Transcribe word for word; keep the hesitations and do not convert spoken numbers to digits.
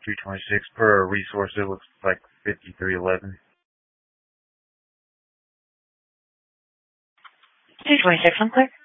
two twenty-six per resource. It looks like fifty-three eleven. two twenty-six, I'm clear.